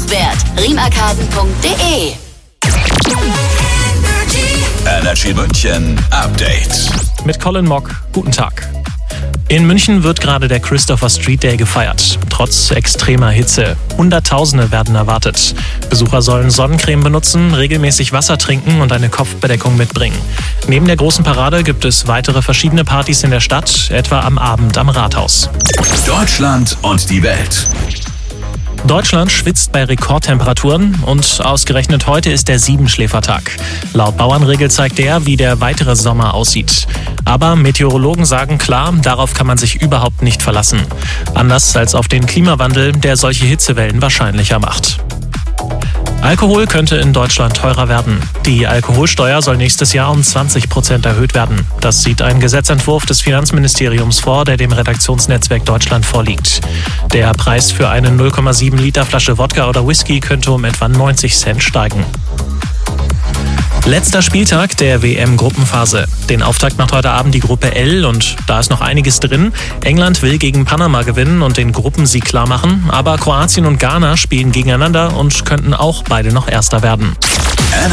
Wert. Riemarkaden.de. Energy München Update. Mit Colin Mock, guten Tag. In München wird gerade der Christopher Street Day gefeiert. Trotz extremer Hitze. Hunderttausende werden erwartet. Besucher sollen Sonnencreme benutzen, regelmäßig Wasser trinken und eine Kopfbedeckung mitbringen. Neben der großen Parade gibt es weitere verschiedene Partys in der Stadt, etwa am Abend am Rathaus. Deutschland und die Welt. Deutschland schwitzt bei Rekordtemperaturen und ausgerechnet heute ist der Siebenschläfertag. Laut Bauernregel zeigt der, wie der weitere Sommer aussieht. Aber Meteorologen sagen klar, darauf kann man sich überhaupt nicht verlassen. Anders als auf den Klimawandel, der solche Hitzewellen wahrscheinlicher macht. Alkohol könnte in Deutschland teurer werden. Die Alkoholsteuer soll nächstes Jahr um 20% erhöht werden. Das sieht ein Gesetzentwurf des Finanzministeriums vor, der dem Redaktionsnetzwerk Deutschland vorliegt. Der Preis für eine 0,7 Liter Flasche Wodka oder Whisky könnte um etwa 90 Cent steigen. Letzter Spieltag der WM-Gruppenphase. Den Auftakt macht heute Abend die Gruppe L und da ist noch einiges drin. England will gegen Panama gewinnen und den Gruppensieg klar machen, aber Kroatien und Ghana spielen gegeneinander und könnten auch beide noch Erster werden.